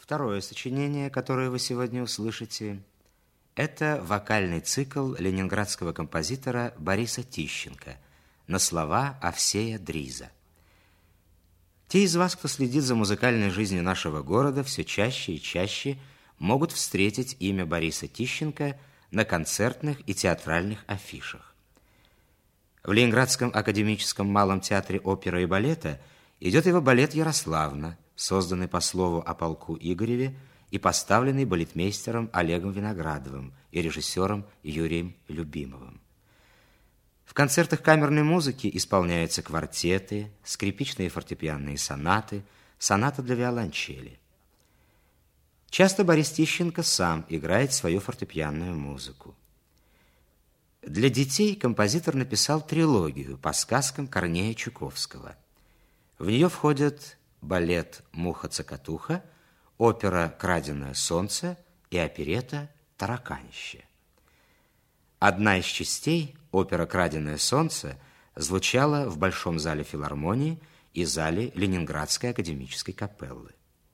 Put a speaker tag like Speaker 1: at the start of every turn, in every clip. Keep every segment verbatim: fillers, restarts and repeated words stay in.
Speaker 1: Второе сочинение, которое вы сегодня услышите, это вокальный цикл ленинградского композитора Бориса Тищенко на слова Овсея Дриза. Те из вас, кто следит за музыкальной жизнью нашего города, все чаще и чаще могут встретить имя Бориса Тищенко на концертных и театральных афишах. В Ленинградском академическом малом театре оперы и балета идет его балет «Ярославна», созданный по слову о полку Игореве и поставленный балетмейстером Олегом Виноградовым и режиссером Юрием Любимовым. В концертах камерной музыки исполняются квартеты, скрипичные и фортепианные сонаты, соната для виолончели. Часто Борис Тищенко сам играет свою фортепианную музыку. Для детей композитор написал трилогию по сказкам Корнея Чуковского. В нее входят балет «Муха-цокотуха», опера «Краденое солнце» и оперетта «Тараканище». Одна из частей, опера «Краденое солнце», звучала в Большом зале филармонии и зале Ленинградской академической капеллы.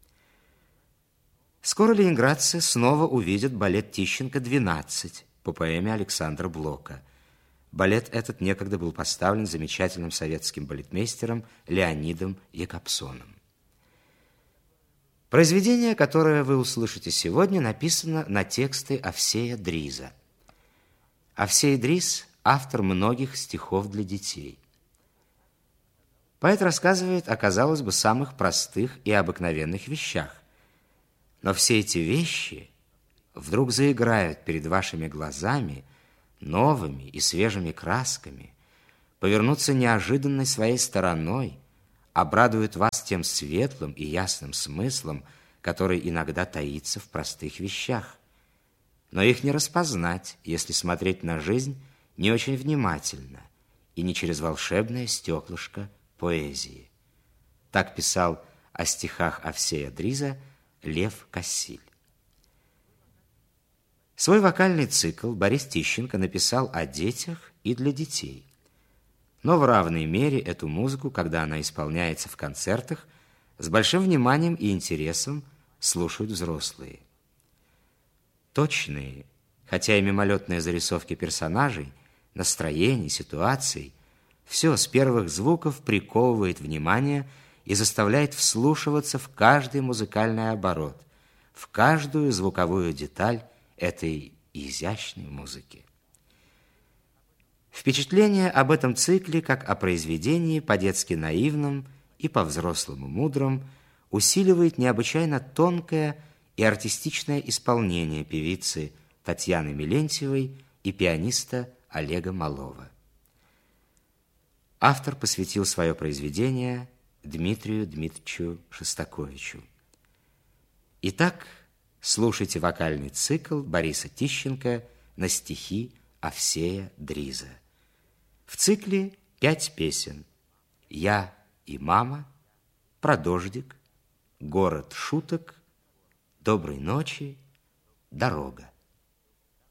Speaker 1: Скоро ленинградцы снова увидят балет Тищенко-двенадцать по поэме Александра Блока. Балет этот некогда был поставлен замечательным советским балетмейстером Леонидом Якобсоном. Произведение, которое вы услышите сегодня, написано на тексты Овсея Дриза. Овсей Дриз – автор многих стихов для детей. Поэт рассказывает о, казалось бы, самых простых и обыкновенных вещах. Но все эти вещи вдруг заиграют перед вашими глазами новыми и свежими красками, повернутся неожиданной своей стороной, обрадуют вас тем светлым и ясным смыслом, который иногда таится в простых вещах. Но их не распознать, если смотреть на жизнь не очень внимательно и не через волшебное стеклышко поэзии. Так писал о стихах Овсея Дриза Лев Кассиль. Свой вокальный цикл Борис Тищенко написал о детях и для детей. Но в равной мере эту музыку, когда она исполняется в концертах, с большим вниманием и интересом слушают взрослые. Точные, хотя и мимолетные зарисовки персонажей, настроений, ситуаций, все с первых звуков приковывает внимание и заставляет вслушиваться в каждый музыкальный оборот, в каждую звуковую деталь этой изящной музыки. Впечатление об этом цикле, как о произведении по-детски наивном и по-взрослому мудром, усиливает необычайно тонкое и артистичное исполнение певицы Татьяны Мелентьевой и пианиста Олега Малова. Автор посвятил свое произведение Дмитрию Дмитриевичу Шостаковичу. Итак, слушайте вокальный цикл Бориса Тищенко на стихи Овсея Дриза. В цикле пять песен: «Я и мама», «Про дождик», «Город шуток», «Доброй ночи», «Дорога».